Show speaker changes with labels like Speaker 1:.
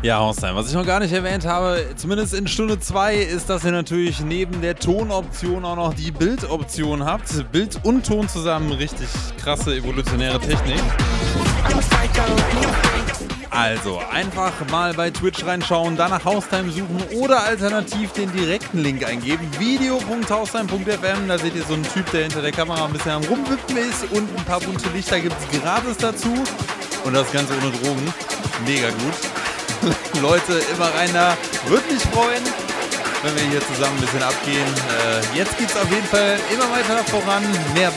Speaker 1: Ja, Haustime. Was ich noch gar nicht erwähnt habe, zumindest in Stunde 2, ist, dass ihr natürlich neben der Tonoption auch noch die Bildoption habt. Bild und Ton zusammen, richtig krasse evolutionäre Technik. Also, einfach mal bei Twitch reinschauen, danach Haustime suchen oder alternativ den direkten Link eingeben. video.haustime.fm, da seht ihr so einen Typ, der hinter der Kamera ein bisschen am Rumwippen ist und ein paar bunte Lichter gibt es gratis dazu. Und das Ganze ohne Drogen. Mega gut. Leute, immer rein da. Würde mich freuen, wenn wir hier zusammen ein bisschen abgehen. Jetzt geht's auf jeden Fall immer weiter voran. Mehr